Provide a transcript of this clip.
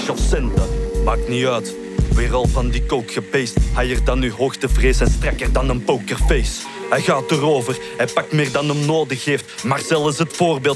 cash of centen, maakt niet uit. Weer al van die coke gebeest. Higher dan uw hoogtevrees en strekker dan een pokerface. Hij gaat erover, hij pakt meer dan hem nodig heeft. Marcel is het voorbeeld,